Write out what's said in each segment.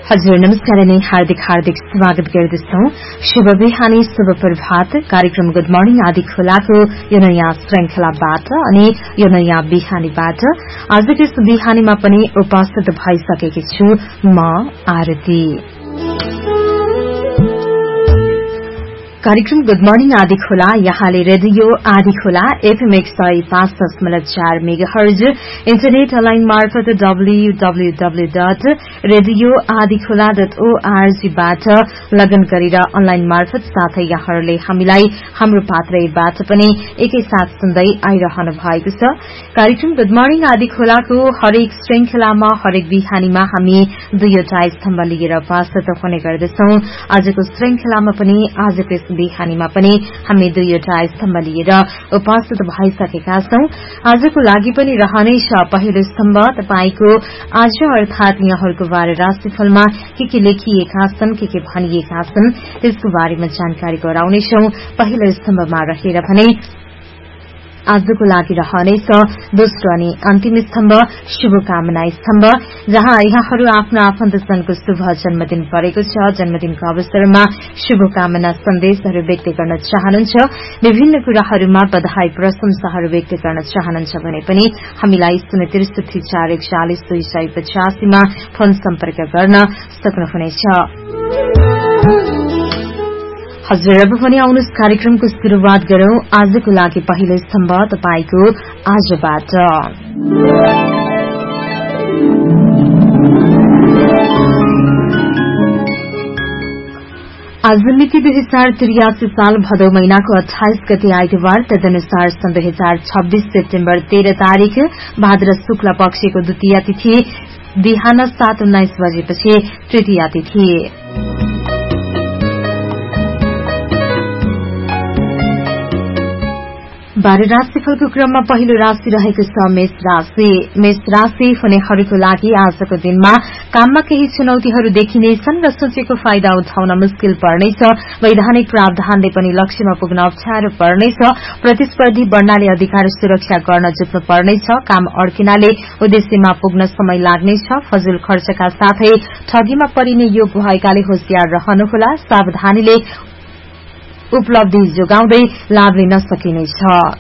हजुर नमस्कार अनि हार्दिक स्वागत गर्दछौं। शुभ बिहानी, शुभ प्रभात। कार्यक्रम गुड मर्निङ आदि खोलाको यो नयाँ श्रृंखलाबाट अनि यो नयाँ बिहानीबाट आजको यस बिहानीमा पनि उपस्थित भइसकेकी छु म आरती। कार्यक्रम गुड मर्निङ आदि खोला यहाँले रेडियो आदि खोला एफएम 105.4 मेगाहर्ज इन्टरनेट अनलाइन मार्फत www.radioadikhola.org बाट लगन गरेर अनलाइन मार्फत साथै यहाँहरूले हामीलाई हाम्रो पात्रबाट पनि एकैसाथ सुन्दै आइरहनु भएको छ। कार्यक्रम गुड मर्निङ आदि खोलाको हरेक श्रृंखलामा हरेक बिहानीमा हामी दुईवटा स्तम्भ लिएर उपस्थित हुने गर्दछौं। आजको श्रृंखलामा पनि आजको बिहानीमा पनि हामी दुईवटा स्तम्भ लिएर उपस्थित भइसकेका छौं। आजको लागि पनि रहनेछ पहिलो स्तम्भ तपाईको आज अर्थात यहाँहरूको बारे राशिफलमा के लेखिएका छन्, के भनिएका छन् त्यसको बारेमा जानकारी गराउनेछौं। पहिलो स्तम्भमा रहेर भने आजको लागि रहनेछ दोस्रो अनि अन्तिम स्तम्भ शुभकामना स्तम्भ, जहाँ यहाँहरू आफ्नो आफन्तजनको शुभ जन्मदिन परेको छ। जन्मदिनको अवसरमा शुभकामना सन्देशहरू व्यक्त गर्न चाहनुहुन्छ, विभिन्न कुराहरूमा बधाई प्रशंसाहरू व्यक्त गर्न चाहनुहुन्छ भने पनि हामीलाई 063 मा फोन सम्पर्क गर्न सक्नुहुनेछ। हजुर अब पनि आउनुहोस् कार्यक्रमको शुरूआत गरौं। आजको लागि पहिलो स्तम्भ तपाईको आजबाट। आज मिति 2083 साल भदौ महिनाको 28 गते आइतबार, तदनुसार सन् 2026 सेप्टेम्बर 13 तारिक भाद्र शुक्ल पक्षको द्वितीया तिथि बिहान 7:19 बजेपछि तृतीया तिथि। बाह्र राशिफलको क्रममा पहिलो राशि रहेको छ मेष राशि। मेष राशि हुनेहरूको लागि आजको दिनमा काममा केही चुनौतीहरू देखिनेछन् र सोचेको फाइदा उठाउन मुस्किल पर्नेछ। वैधानिक प्रावधानले पनि लक्ष्यमा पुग्न अप्ठ्यारो पर्नेछ। प्रतिस्पर्धी बढ्नाले अधिकार सुरक्षा गर्न जुट्नु पर्नेछ। काम अड्किनाले उद्देश्यमा पुग्न समय लाग्नेछ। फजुल खर्चका साथै ठगीमा परिने योग भएकाले होशियार रहनुहोला। सावधानीले उपलब्धि जोगाउँदै लाभ लिन सकिनेछ।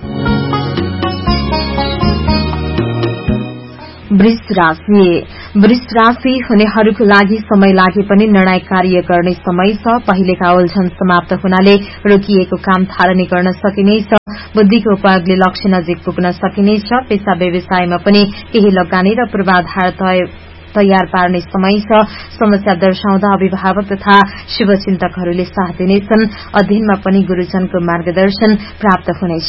वृष राशि। वृष राशि हुनेहरूको लागि समय लागे पनि निर्णायक कार्य गर्ने समय छ। पहिलेका उल्झन समाप्त हुनाले रोकिएको काम थालनी गर्न सकिनेछ। बुद्धिको उपयोगले लक्ष्य नजिक पुग्न सकिनेछ। पेशा व्यवसायमा पनि केही लगानी र पूर्वाधार तयार पार्ने समय छ। समस्या दर्शाउँदा अभिभावक तथा शुभचिन्तकहरूले साथ दिनेछन्। अध्ययनमा पनि गुरूजनको मार्गदर्शन प्राप्त हुनेछ।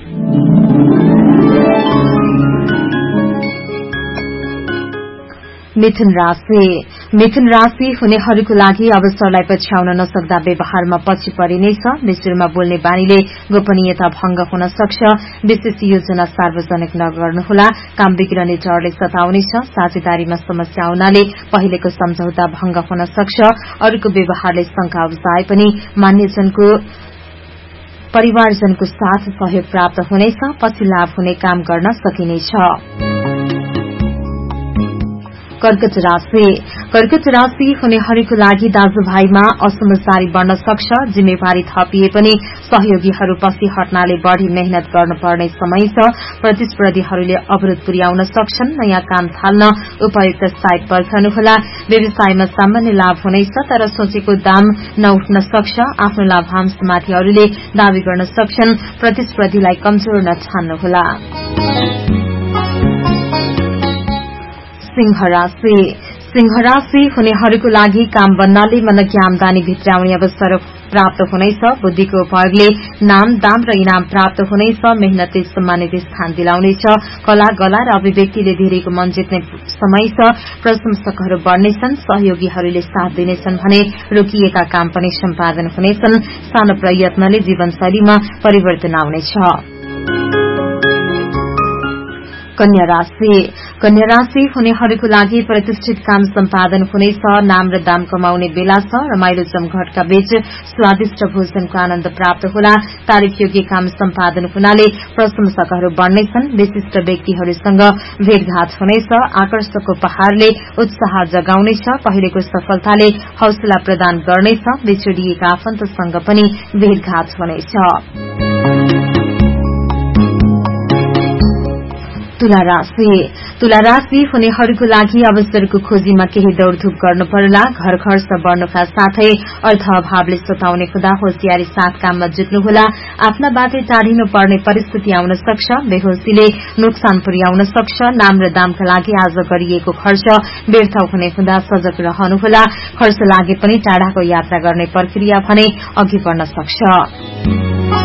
मिथुन राशि। मिथुन राशि हुनेहरूको लागि अवसरलाई पछ्याउन नसक्दा व्यवहारमा पछि परिनेछ। बेसुरमा बोल्ने बानीले गोपनीयता भंग हुन सक्छ। विशेष योजना सार्वजनिक नगर्नुहोला। काम बिग्रने डरले सताउनेछ। साझेदारीमा समस्या आउनाले पहिलेको सम्झौता भंग हुन सक्छ। अरूको व्यवहारले शंका उब्जाए पनि मान्यजनको परिवारजनको साथ सहयोग प्राप्त हुनेछ। पछि लाभ हुने काम गर्न सकिनेछ। कर्कट राशि। कर्कट राशि हुनेहरूको लागि दाजुभाइमा असमझदारी बढ्न सक्छ। जिम्मेवारी थपिए पनि सहयोगीहरू पछि हट्नाले बढ़ी मेहनत गर्नुपर्ने समय छ। प्रतिस्पर्धीहरूले अवरोध पुर्याउन सक्छन्। नयाँ काम थाल्न उपयुक्त साइट पर्खनुहोला। व्यवसायमा सामान्य लाभ हुनेछ, तर सोचेको दाम नउठ्न सक्छ। आफ्नो लाभांशमाथि अरूले दावी गर्न सक्छन्। प्रतिस्पर्धीलाई कमजोर नठान्नुहोला। सिंह राशि। सिंह राशि हुनेहरूको लागि काम बन्नाले मनकी आमदानी भित्राउने अवसर प्राप्त हुनेछ। बुद्धिको उपयोगले नाम दाम र इनाम प्राप्त हुनेछ। मेहनतले सम्मानित स्थान दिलाउनेछ। कला गला र अभिव्यक्तिले धेरैको मन जित्ने समय छ। प्रशंसकहरू बढ्नेछन्। सहयोगीहरूले साथ दिनेछन् भने रोकिएका काम पनि सम्पादन हुनेछन्। सानो प्रयत्नले जीवनशैलीमा परिवर्तन आउनेछ। कन्या राशि हुनेहरूको लागि प्रतिष्ठित काम सम्पादन हुनेछ। नाम र दाम कमाउने बेला छ। रमाइलो जमघटका बीच स्वादिष्ट भोजनको आनन्द प्राप्त होला। तारिफ योग्य काम सम्पादन हुनाले प्रशंसकहरू बढ्नेछन्। विशिष्ट व्यक्तिहरूसँग भेटघाट हुनेछ। आकर्षक उपहारले उत्साह जगाउनेछ। पहिलेको सफलताले हौसला प्रदान गर्नेछ। बिछोडिएका आफन्तसँग पनि भेटघाट हुनेछ। तुला राशि हुनेहरूको लागि अवसरको खोजीमा केही दौड़धूप गर्नु पर्ला। घर खर्च बढ्नुका साथै अर्थ अभावले सताउने हुँदा होशियारी साथ काममा जुट्नुहोला। आफ्नाबाटै टाढिनु पर्ने परिस्थिति आउन सक्छ। बेहोसीले नोक्सान पुर्याउन सक्छ। नाम र दामका लागि आज गरिएको खर्च व्यर्थ हुने हुँदा सजग रहनुहोला। खर्च लागे पनि टाढाको यात्रा गर्ने प्रक्रिया भने अघि बढ्न सक्छ।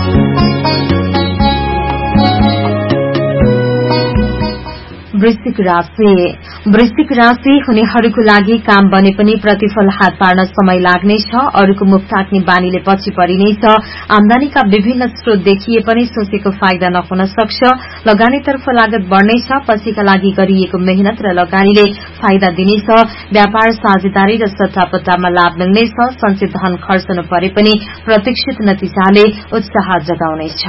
वृश्चिक राशि हुनेहरूको लागि काम बने पनि प्रतिफल हात पार्न समय लाग्नेछ। अरूको मुख ताक्ने बानीले पछि परिनेछ। आमदानीका विभिन्न स्रोत देखिए पनि सोचेको फाइदा नहुन सक्छ। लगानीतर्फ लागत बढ्नेछ। पछिका लागि गरिएको मेहनत र लगानीले फाइदा दिनेछ। व्यापार साझेदारी र सट्टापट्टामा लाभ मिल्नेछ। सञ्चित धन खर्चनु परे पनि प्रतीक्षित नतिजाले उत्साह जगाउनेछ।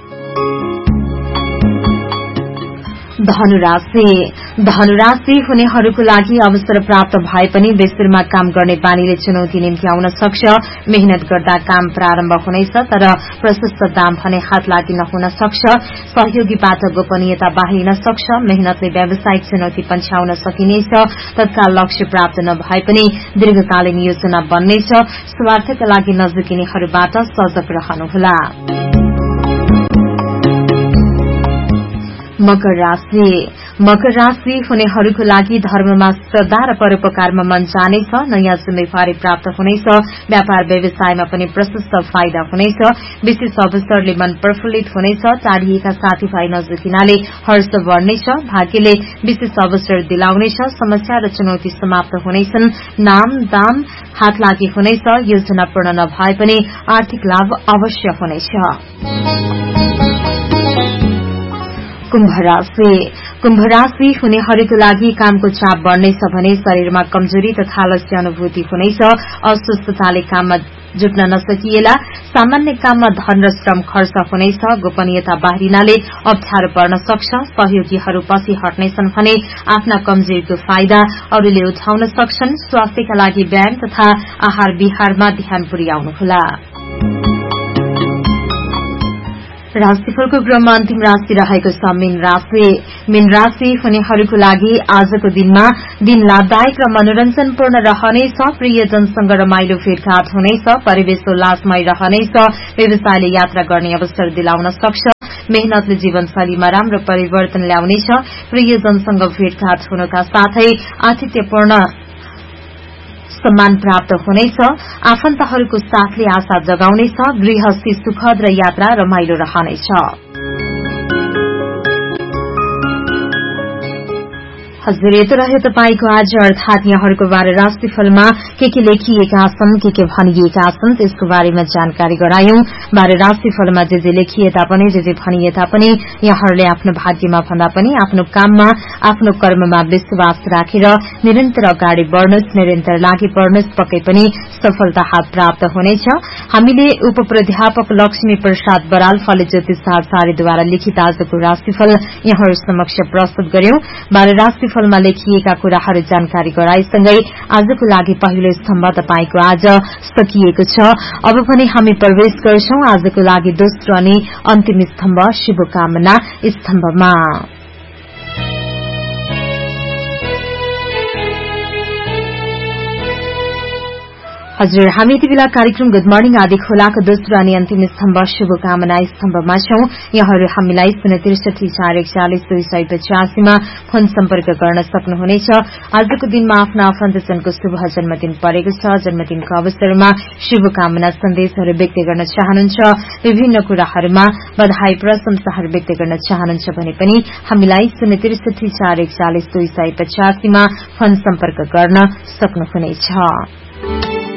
धनुराशि हुनेहरूको लागि अवसर प्राप्त भए पनि बेसुरमा काम गर्ने बानीले चुनौती निम्ति आउन सक्छ। मेहनत गर्दा काम प्रारम्भ हुनेछ तर प्रशस्त दाम भने हात लागि नहुन सक्छ। सहयोगीबाट गोपनीयता बाहिरिन सक्छ। मेहनतले व्यावसायिक चुनौती पन्छाउन सकिनेछ। तत्काल लक्ष्य प्राप्त नभए पनि दीर्घकालीन योजना बन्नेछ। स्वार्थका लागि नजुकिनेहरूबाट सजग रहनुहोला। मकर राशि हुनेहरूको लागि धर्ममा श्रद्धा र परोपकारमा मन जानेछ। नयाँ जिम्मेवारी प्राप्त हुनेछ। व्यापार व्यवसायमा पनि प्रशस्त फाइदा हुनेछ। विशेष अवसरले मन प्रफुल्लित हुनेछ। टाढिएका साथीभाइ नजुकिनाले हर्ष बढ्नेछ। भाग्यले विशेष अवसर दिलाउनेछ। समस्या र चुनौती समाप्त हुनेछन्। नाम दाम हात लागि हुनेछ। योजना पूर्ण नभए पनि आर्थिक लाभ अवश्य हुनेछ। कुम्भ राशि हुनेहरूको लागि कामको चाप बढ्नेछ भने शरीरमा कमजोरी तथा आलस्य अनुभूति हुनेछ। अस्वस्थताले काममा जुट्न नसकिएला। सामान्य काममा धन र श्रम खर्च हुनेछ। गोपनीयता बाहिरिनाले अप्ठ्यारो पर्न सक्छ। सहयोगीहरू पछि हट्नेछन् भने आफ्ना कमजोरीको फाइदा अरूले उठाउन सक्छन्। स्वास्थ्यका लागि व्यायाम तथा आहार विहारमा ध्यान पुर्याउनुहोला। राशिफलको क्रममा अन्तिम राशि रहेको छ मीन राशि हुनेहरूको लागि आजको दिनमा दिन लाभदायक र मनोरञ्जनपूर्ण रहनेछ। प्रियजनसँग रमाइलो भेटघाट हुनेछ। परिवेश उल्लासमय रहनेछ। व्यवसायले यात्रा गर्ने अवसर दिलाउन सक्छ। मेहनतले जीवनशैलीमा राम्रो परिवर्तन ल्याउनेछ। प्रियजनसँग भेटघाट हुनुका साथै आतिथ्यपूर्ण सम्मान प्राप्त हुनेछ। आफन्तहरूको साथले आशा जगाउनेछ। गृहस्थी सुखद र यात्रा रमाइलो रहनेछ। हजुर यति रह्यो तपाईको आज अर्थात यहाँहरूको बारे राशिफलमा के लेखिएका छन् के भनिएका छन् त्यसको बारेमा जानकारी गरायौं। बारे राशिफलमा जे लेखिए तापनि जे भनिए तापनि यहाँहरूले आफ्नो भाग्यमा भन्दा पनि आफ्नो काममा आफ्नो कर्ममा विश्वास राखेर निरन्तर अगाडि बढ्नुहोस्। निरन्तर लागि बढ्नुहोस्। पक्कै पनि सफलता हात प्राप्त हुनेछ। हामीले उपप्राध्यापक लक्ष्मी प्रसाद बराल फले ज्योतिषाचार्यद्वारा लिखित आजको राशिफल यहाँहरू समक्ष प्रस्तुत गर्यौं। बारे राशिफलमा लेखिएका कुराहरू जानकारी गराएसँगै आजको लागि पहिलो स्तम्भ तपाईको आज सकिएको छ। अब पनि हामी प्रवेश गर्छौं आजको लागि दोस्रो अनि अन्तिम स्तम्भ शुभकामना स्तम्भमा। हजुर हामी यति बेला कार्यक्रम गुड मर्निङ आदि खोलाको दोस्रो अनि अन्तिम स्तम्भ शुभकामना स्तम्भमा छौं। यहाँहरू हामीलाई 063 मा फोन सम्पर्क गर्न सक्नुहुनेछ। आजको दिनमा आफ्ना आफन्तजनको शुभ जन्मदिन परेको छ। जन्मदिनको अवसरमा शुभकामना सन्देशहरू व्यक्त गर्न चाहनुहुन्छ। विभिन्न कुराहरूमा बधाई प्रशंसाहरू व्यक्त गर्न चाहनुहुन्छ भने पनि हामीलाई 063 मा फोन सम्पर्क गर्न सक्नुहुनेछ।